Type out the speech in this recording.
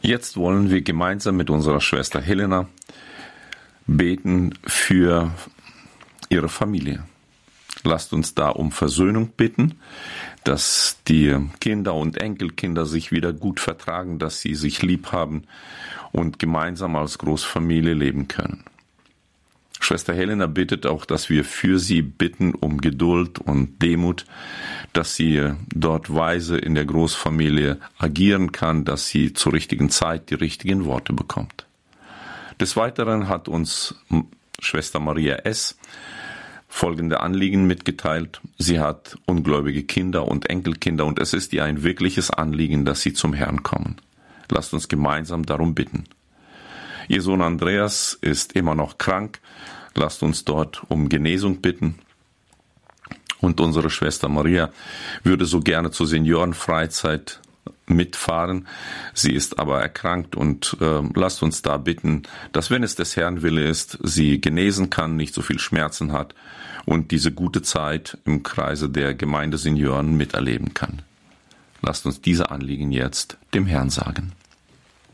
Jetzt wollen wir gemeinsam mit unserer Schwester Helena beten für ihre Familie. Lasst uns da um Versöhnung bitten, dass die Kinder und Enkelkinder sich wieder gut vertragen, dass sie sich lieb haben und gemeinsam als Großfamilie leben können. Schwester Helena bittet auch, dass wir für sie bitten um Geduld und Demut, dass sie dort weise in der Großfamilie agieren kann, dass sie zur richtigen Zeit die richtigen Worte bekommt. Des Weiteren hat uns Schwester Maria S. folgende Anliegen mitgeteilt. Sie hat ungläubige Kinder und Enkelkinder und es ist ihr ein wirkliches Anliegen, dass sie zum Herrn kommen. Lasst uns gemeinsam darum bitten. Ihr Sohn Andreas ist immer noch krank. Lasst uns dort um Genesung bitten. Und unsere Schwester Maria würde so gerne zur Seniorenfreizeit mitfahren. Sie ist aber erkrankt und lasst uns da bitten, dass, wenn es des Herrn Wille ist, sie genesen kann, nicht so viel Schmerzen hat und diese gute Zeit im Kreise der Gemeindesenioren miterleben kann. Lasst uns diese Anliegen jetzt dem Herrn sagen.